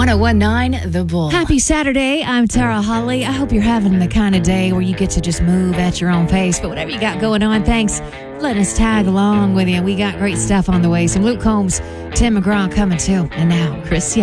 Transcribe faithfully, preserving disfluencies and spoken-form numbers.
oh one nine The Bull. Happy Saturday. I'm Tara Holly. I hope you're having the kind of day where you get to just move at your own pace. But whatever you got going on, thanks for letting us tag along with you. We got great stuff on the way. Some Luke Combs, Tim McGraw coming too. And now, Chris Young.